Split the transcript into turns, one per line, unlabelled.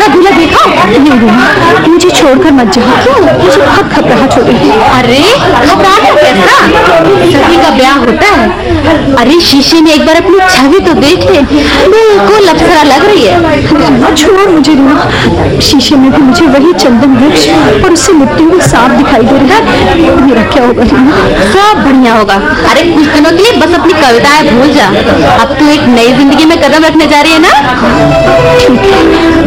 मेरा दूल्हा देखा? नहीं रूमा, मुझे छोड़कर मत जाओ। क्यों? मुझे बहुत घबराहट हो रही है। अरे घबराहट कैसा? सभी का ब्याह होता है। अरे शीशे में एक बार अपनी छवि तो देख ले, बिल्कुल अप्सरा लग रही है। छोड़ मुझे रूमा, शीशे में भी मुझे वही चंदन वृक्ष और उससे लिपटे हुए सांप दिखाई दे रहा है। मेरा क्या होगा रूमा? सब बढ़िया होगा। अरे कुछ दिनों के लिए बस अपनी कविताएं भूल जा। अब तू एक नई जिंदगी में कदम रखने जा रही है ना। ठीक है।